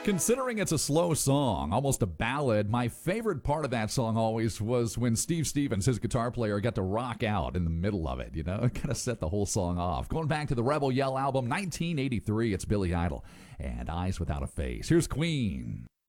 Considering it's a slow song, almost a ballad, my favorite part of that song always was when Steve Stevens, his guitar player, got to rock out in the middle of it. You know, it kind of set the whole song off. Going back to the Rebel Yell album, 1983, it's Billy Idol and Eyes Without a Face. Here's Queen.